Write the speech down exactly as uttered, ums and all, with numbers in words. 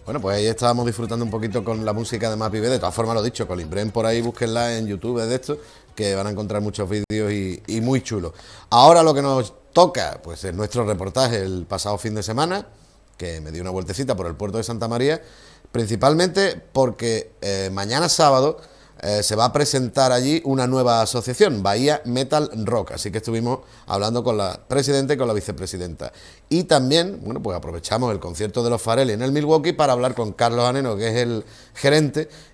Bueno, pues ahí estábamos disfrutando un poquito con la música de Mappy B. De todas formas, lo dicho, Colin Brand por ahí, búsquenla en YouTube de esto, que van a encontrar muchos vídeos y, y muy chulos. Ahora lo que nos toca, pues es nuestro reportaje el pasado fin de semana, que me dio una vueltecita por el puerto de Santa María, principalmente porque eh, mañana sábado eh, se va a presentar allí una nueva asociación, Bahía Metal Rock, así que estuvimos hablando con la presidenta y con la vicepresidenta. Y también, bueno, pues aprovechamos el concierto de los Farelli en el Milwaukee para hablar con Carlos Aneno, que es el gerente,